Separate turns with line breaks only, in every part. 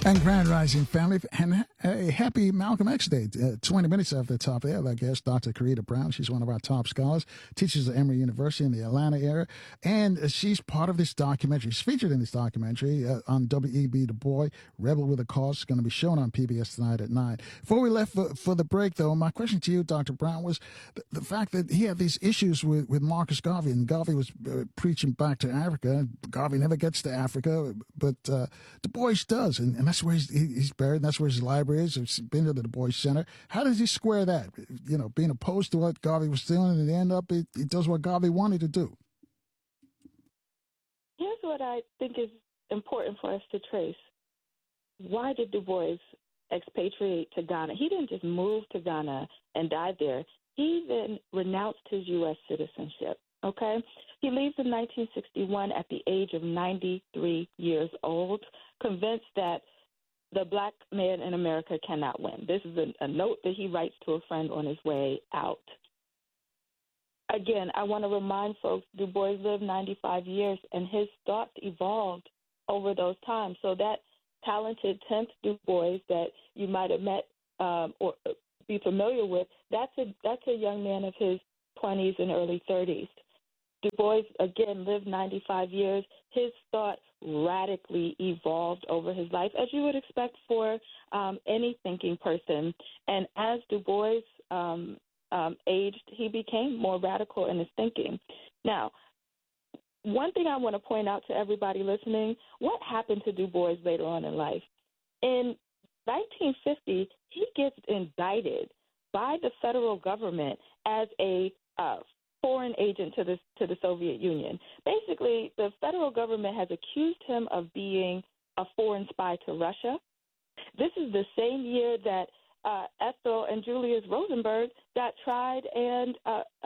And Grand Rising family, and a happy Malcolm X Day. 20 minutes after the top there, I guess, Dr. Karita Brown. She's one of our top scholars, teaches at Emory University in the Atlanta area, and she's part of this documentary. She's featured in this documentary on W.E.B. Du Bois, Rebel with a Cause. It's going to be shown on PBS tonight at 9. Before we left for the break, though, my question to you, Dr. Brown, was the fact that he had these issues with Marcus Garvey, and Garvey was preaching back to Africa. Garvey never gets to Africa, but Du Bois does, and that's where he's buried, and that's where his library is. It's been to the Du Bois Center. How does he square that? You know, being opposed to what Garvey was doing, and end up he does what Garvey wanted to do.
Here's what I think is important for us to trace. Why did Du Bois expatriate to Ghana? He didn't just move to Ghana and died there. He then renounced his U.S. citizenship, okay? He leaves in 1961 at the age of 93 years old, convinced that the black man in America cannot win. This is a note that he writes to a friend on his way out. Again, I want to remind folks, Du Bois lived 95 years, and his thoughts evolved over those times. So that talented 10th Du Bois that you might have met or be familiar with, that's a young man of his 20s and early 30s. Du Bois, again, lived 95 years. His thought radically evolved over his life, as you would expect for any thinking person. And as Du Bois aged, he became more radical in his thinking. Now, one thing I want to point out to everybody listening, what happened to Du Bois later on in life? In 1950, he gets indicted by the federal government as a foreign agent to the Soviet Union. Basically, the federal government has accused him of being a foreign spy to Russia. This is the same year that Ethel and Julius Rosenberg got tried and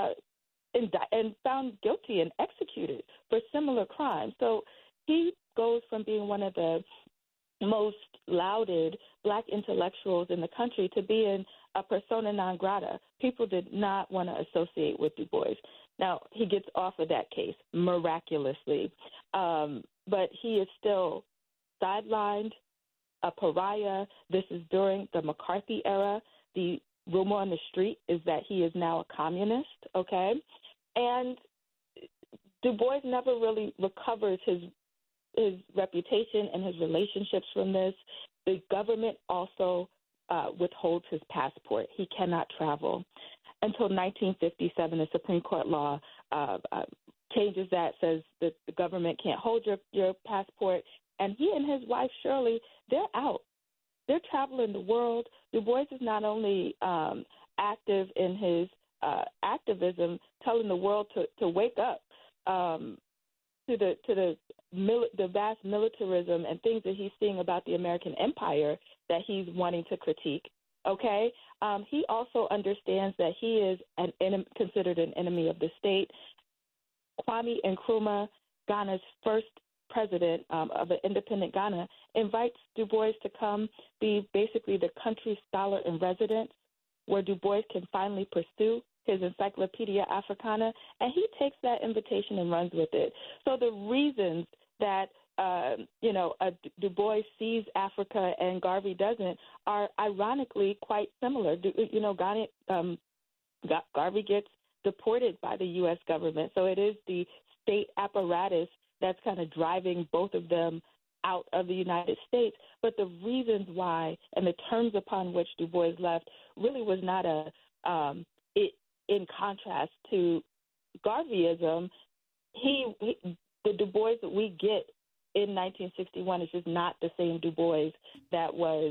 found guilty and executed for similar crimes. So he goes from being one of the most lauded black intellectuals in the country to being a persona non grata. People did not want to associate with Du Bois. Now, he gets off of that case miraculously, but he is still sidelined, a pariah. This is during the McCarthy era. The rumor on the street is that he is now a communist, okay? And Du Bois never really recovers his reputation and his relationships from this. The government also withholds his passport. He cannot travel. Until 1957, the Supreme Court law changes that, says that the government can't hold your passport. And he and his wife, Shirley, they're out. They're traveling the world. Du Bois is not only active in his activism, telling the world to wake up to the vast militarism and things that he's seeing about the American empire that he's wanting to critique. Okay, he also understands that he is considered an enemy of the state. Kwame Nkrumah, Ghana's first president of an independent Ghana, invites Du Bois to come be basically the country scholar in residence, where Du Bois can finally pursue his Encyclopedia Africana, and he takes that invitation and runs with it. So the reasons that Du Bois sees Africa and Garvey doesn't are ironically quite similar. Garvey gets deported by the U.S. government, so it is the state apparatus that's kind of driving both of them out of the United States. But the reasons why and the terms upon which Du Bois left really was not in contrast to Garveyism. The Du Bois that we get in 1961 is just not the same Du Bois that was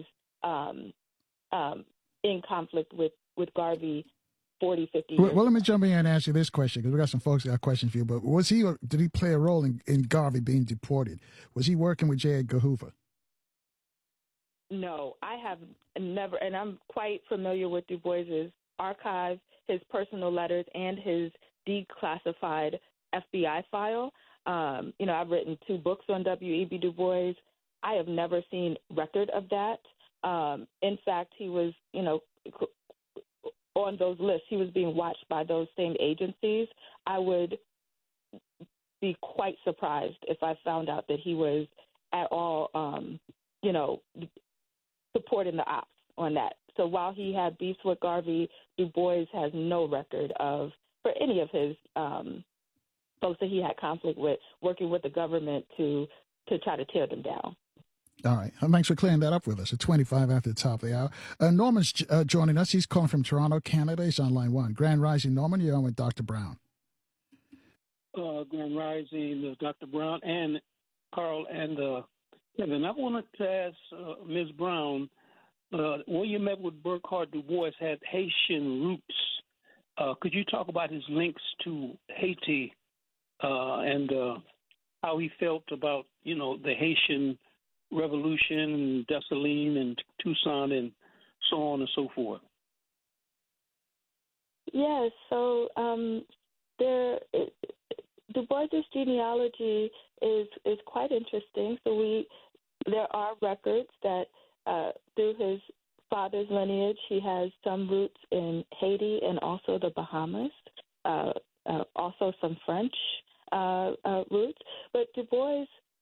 in conflict with Garvey 40, 50 years
Well, let me jump in and ask you this question, because we got some folks that got questions for you. But did he play a role in Garvey being deported? Was he working with J. Edgar Hoover?
No, I have never, and I'm quite familiar with Du Bois's archive, his personal letters, and his declassified FBI file. I've written 2 books on W.E.B. Du Bois. I have never seen record of that. In fact, he was, on those lists. He was being watched by those same agencies. I would be quite surprised if I found out that he was at all, supporting the ops on that. So while he had beefs with Garvey, Du Bois has no record of, for any of his folks that he had conflict with, working with the government to try to tear them down.
All right. Thanks for clearing that up with us. At 25 after the top of the hour. Norman's joining us. He's calling from Toronto, Canada. He's on line one. Grand Rising, Norman. You're on with Dr. Brown.
Grand Rising, Dr. Brown and Carl and Kevin. I wanted to ask Ms. Brown, William Edward Burghardt Du Bois had Haitian roots. Could you talk about his links to Haiti and how he felt about, the Haitian Revolution and Dessalines and Toussaint and so on and so forth?
Yes, so Du Bois' genealogy is quite interesting. So there are records that through his father's lineage, he has some roots in Haiti and also the Bahamas, also some French roots. But Du Bois,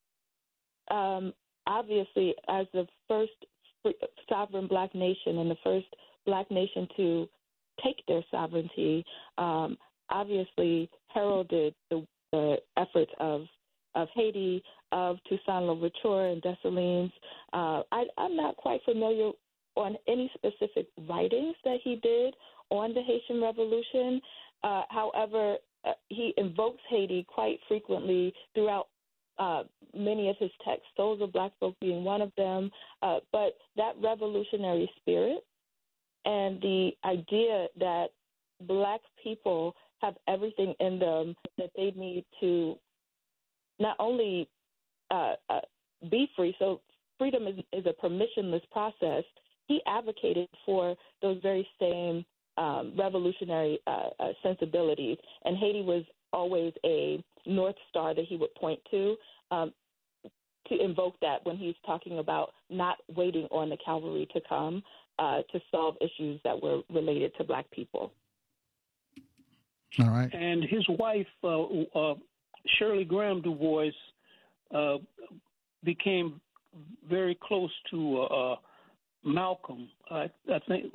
obviously, as the first sovereign black nation and the first black nation to take their sovereignty, obviously heralded the efforts of Haiti, of Toussaint Louverture and Dessalines. I'm not quite familiar on any specific writings that he did on the Haitian Revolution. However, he invokes Haiti quite frequently throughout many of his texts, Souls of Black Folk being one of them. But that revolutionary spirit and the idea that Black people have everything in them that they need to not only be free, so freedom is a permissionless process. He advocated for those very same revolutionary sensibilities, and Haiti was always a North Star that he would point to invoke that when he's talking about not waiting on the cavalry to come to solve issues that were related to Black people.
All right.
And his wife, Shirley Graham Du Bois, became very close to Malcolm. I think.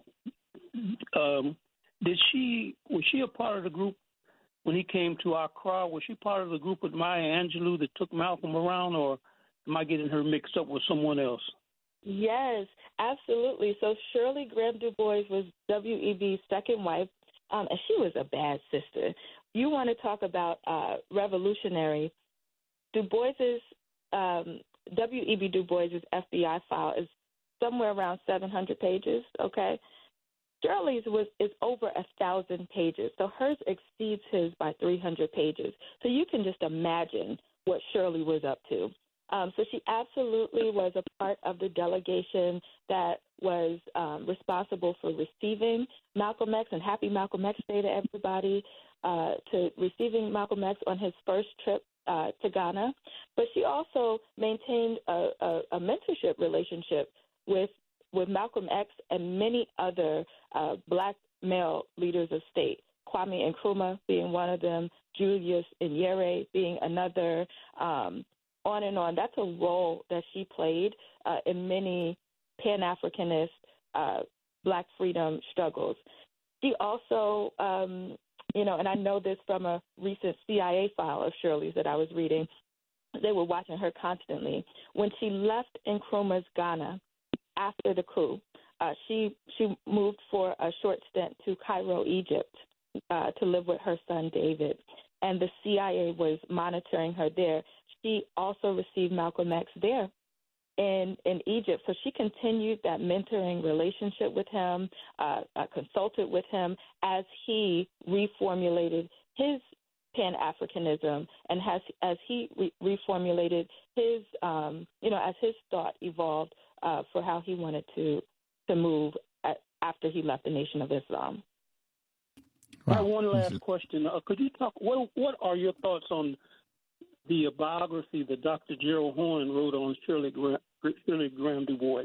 Was she a part of the group when he came to Accra? Was she part of the group with Maya Angelou that took Malcolm around, or am I getting her mixed up with someone else?
Yes, absolutely. So Shirley Graham Du Bois was W.E.B.'s second wife, and she was a bad sister. You want to talk about revolutionary. Du Bois's, W.E.B. Du Bois's FBI file is somewhere around 700 pages, okay? Shirley's is over 1,000 pages, so hers exceeds his by 300 pages. So you can just imagine what Shirley was up to. So she absolutely was a part of the delegation that was responsible for receiving Malcolm X, and happy Malcolm X Day to everybody, to receiving Malcolm X on his first trip to Ghana. But she also maintained a mentorship relationship with Malcolm X and many other Black male leaders of state, Kwame Nkrumah being one of them, Julius Nyerere being another, on and on. That's a role that she played in many Pan-Africanist Black freedom struggles. She also, and I know this from a recent CIA file of Shirley's that I was reading, they were watching her constantly. When she left Nkrumah's Ghana after the coup, she moved for a short stint to Cairo, Egypt, to live with her son David, and the CIA was monitoring her there. She also received Malcolm X there in Egypt, so she continued that mentoring relationship with him, consulted with him as he reformulated his Pan-Africanism, and as he reformulated his, as his thought evolved for how he wanted to move after he left the Nation of Islam.
Wow. I have one last question. Could you talk? What are your thoughts on the biography that Dr. Gerald Horne wrote on Shirley Graham Du Bois?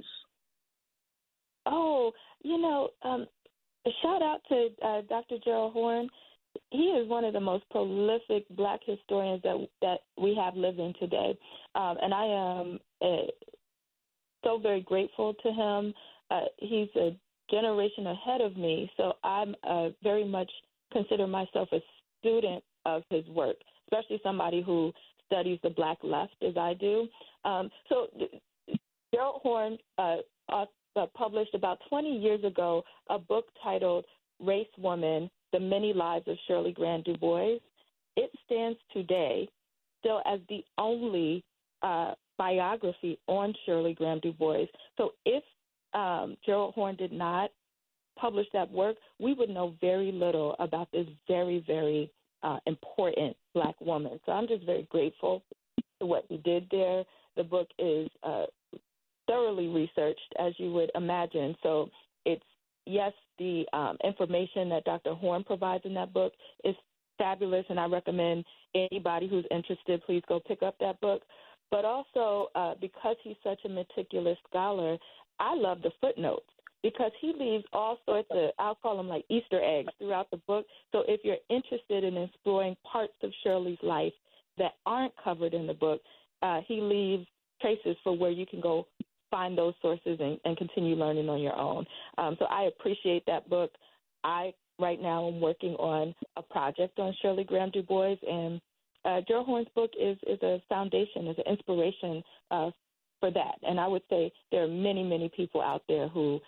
Oh, a shout out to Dr. Gerald Horne. He is one of the most prolific Black historians that we have living today, and I am so very grateful to him. He's a generation ahead of me, so I'm very much consider myself a student of his work, especially somebody who studies the Black left as I do. So Gerald Horne published about 20 years ago a book titled Race Woman, The Many Lives of Shirley Grant Du Bois. It stands today still as the only biography on Shirley Grant Du Bois. So if Gerald Horne did not publish that work, we would know very little about this very, very important Black woman. So I'm just very grateful to what he did there. The book is thoroughly researched, as you would imagine. So it's, yes, the information that Dr. Horne provides in that book is fabulous, and I recommend anybody who's interested, please go pick up that book. But also, because he's such a meticulous scholar, I love the footnotes because he leaves all sorts of, I'll call them like Easter eggs throughout the book. So if you're interested in exploring parts of Shirley's life that aren't covered in the book, he leaves traces for where you can go find those sources and continue learning on your own. So I appreciate that book. I, right now, am working on a project on Shirley Grant Du Bois, and Gerald Horne's book is a foundation, is an inspiration for that. And I would say there are many, many people out there who,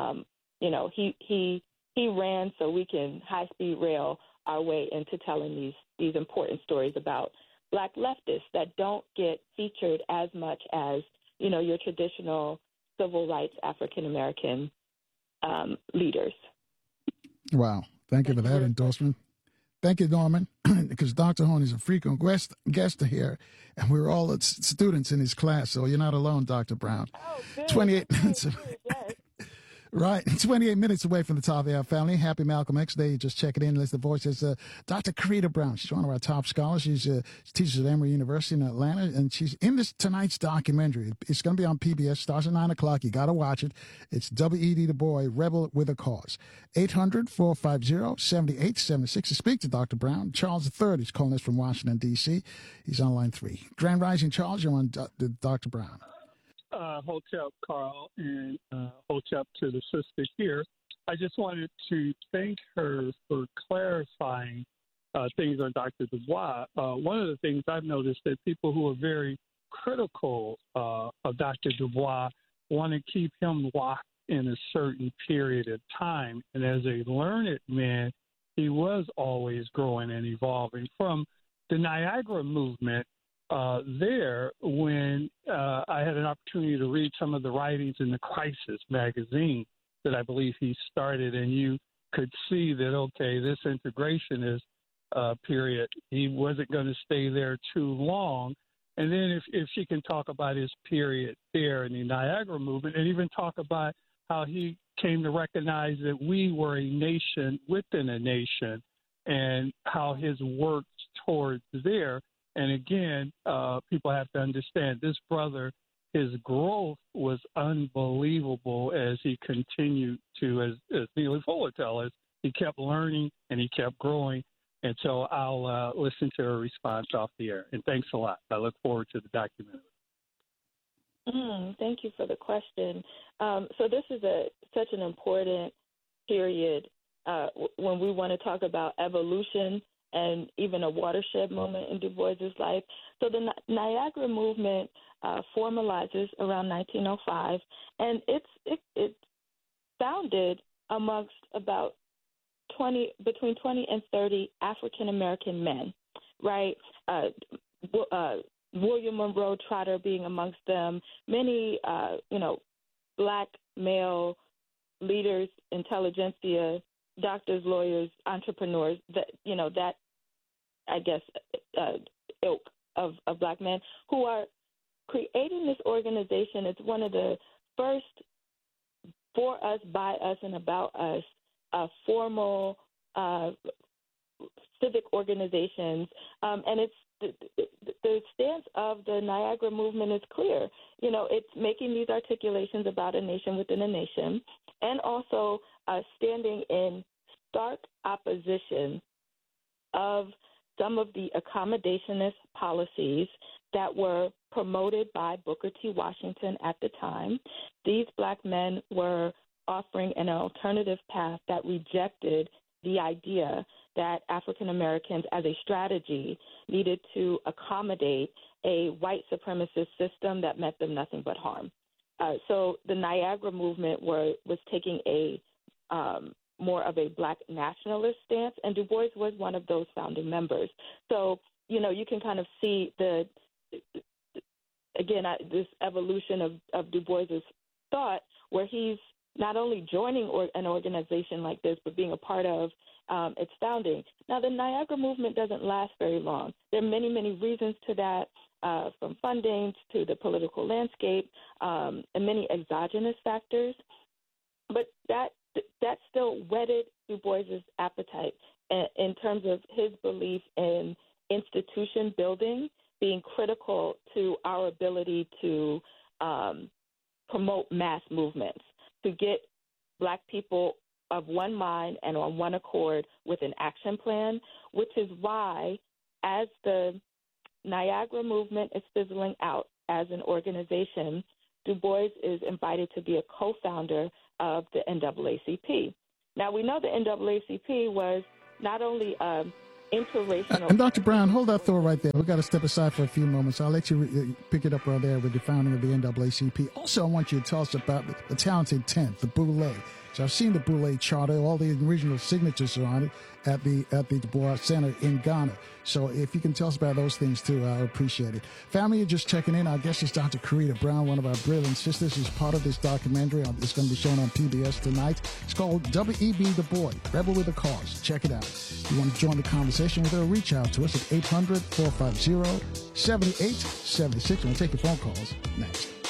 he ran so we can high-speed rail our way into telling these important stories about Black leftists that don't get featured as much as, your traditional civil rights African-American leaders.
Wow. Thank you for that endorsement. Thank you, Norman, because Dr. Horne is a frequent guest here, and we're all students in his class, so you're not alone, Dr. Brown.
Oh, good.
28 minutes.
Yes.
Right, 28 minutes away from the top of our family. Happy Malcolm X Day. Just check it in. Listen, the voice is Dr. Karita Brown. She's one of our top scholars. She teaches at Emory University in Atlanta, and she's in tonight's documentary. It's going to be on PBS. Starts at 9 o'clock. You got to watch it. It's W.E.D. Du Bois, Rebel with a Cause. 800-450-7876 to speak to Dr. Brown. Charles III is calling us from Washington, D.C. He's on line 3. Grand Rising, Charles. You're on Dr. Brown.
Hotep, Carl, and Hotep to the sister here. I just wanted to thank her for clarifying things on Dr. Du Bois. One of the things I've noticed that people who are very critical of Dr. Du Bois want to keep him locked in a certain period of time. And as a learned man, he was always growing and evolving. From the Niagara movement, there when I had an opportunity to read some of the writings in the Crisis magazine that I believe he started, and you could see that, okay, this integrationist period, he wasn't going to stay there too long. And then if she can talk about his period there in the Niagara movement, and even talk about how he came to recognize that we were a nation within a nation, and how his work towards there. And again, people have to understand this brother, his growth was unbelievable as he continued to, as Neely Fuller tells us, he kept learning and he kept growing. And so I'll listen to her response off the air. And thanks a lot. I look forward to the documentary.
Thank you for the question. So this is such an important period when we want to talk about evolution and even a watershed moment in Du Bois's life. So the Niagara movement formalizes around 1905, and it founded amongst about between 20 and 30 African American men, right? William Monroe Trotter being amongst them, many Black male leaders, intelligentsia, doctors, lawyers, entrepreneurs, that I guess ilk of Black men who are creating this organization. It's one of the first for us, by us, and about us formal civic organizations, and it's the stance of the Niagara movement is clear. It's making these articulations about a nation within a nation, and also standing in stark opposition of some of the accommodationist policies that were promoted by Booker T. Washington at the time. These black men were offering an alternative path that rejected the idea that African Americans as a strategy needed to accommodate a white supremacist system that meant them nothing but harm. So the Niagara movement was taking a more of a black nationalist stance, and Du Bois was one of those founding members. So, you can kind of see this evolution of Du Bois's thought, where he's not only joining an organization like this, but being a part of its founding. Now, the Niagara movement doesn't last very long. There are many, many reasons to that, from funding to the political landscape, and many exogenous factors. But that still whetted Du Bois's appetite in terms of his belief in institution building being critical to our ability to promote mass movements, to get black people of one mind and on one accord with an action plan, which is why, as the Niagara movement is fizzling out as an organization, Du Bois is invited to be a co-founder of the NAACP. Now, we know the NAACP was not only interracial.
And Dr. Brown, hold that thought right there. We've got to step aside for a few moments. I'll let you pick it up right there with the founding of the NAACP. Also, I want you to tell us about the talented 10th, the Boule. So I've seen the Boule charter, all the original signatures are on it at the Du Bois Center in Ghana. So if you can tell us about those things too, I appreciate it. Family, you're just checking in. Our guest is Dr. Coretta Brown, one of our brilliant sisters. She's part of this documentary. It's going to be shown on PBS tonight. It's called W.E.B. Du Bois, Rebel with a Cause. Check it out. If you want to join the conversation with her, reach out to us at 800-450-7876. We'll take your phone calls next.